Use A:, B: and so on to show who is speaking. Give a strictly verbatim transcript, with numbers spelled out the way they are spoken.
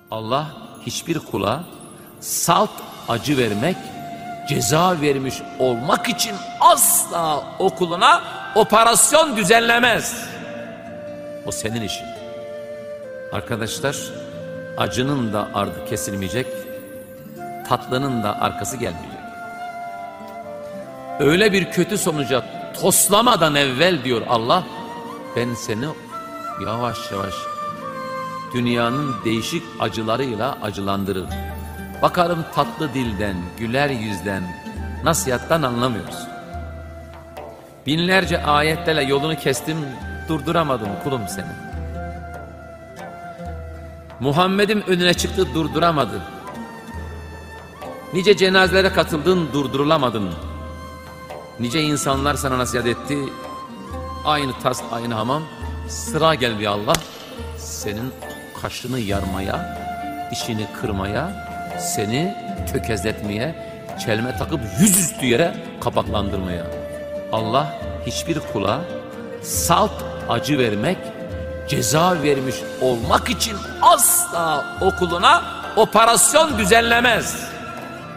A: Allah hiçbir kula salt acı vermek, ceza vermiş olmak için asla o kuluna operasyon düzenlemez. O senin işin. Arkadaşlar, acının da ardı kesilmeyecek, tatlının da arkası gelmeyecek. Öyle bir kötü sonuca toslamadan evvel diyor Allah, ben seni yavaş yavaş dünyanın değişik acılarıyla acılandırırım. Bakarım tatlı dilden, güler yüzden, nasihattan anlamıyoruz. Binlerce ayetlerle yolunu kestim, durduramadım kulum seni. Muhammed'im önüne çıktı, durduramadı. Nice cenazelere katıldın, durdurulamadın. Nice insanlar sana nasihat etti, aynı tas, aynı hamam. Sıra geldi Allah, senin kaşını yarmaya, dişini kırmaya, seni tökezletmeye, çelme takıp yüzüstü yere kapaklandırmaya. Allah hiçbir kula salt acı vermek, ceza vermiş olmak için asla o kuluna operasyon düzenlemez.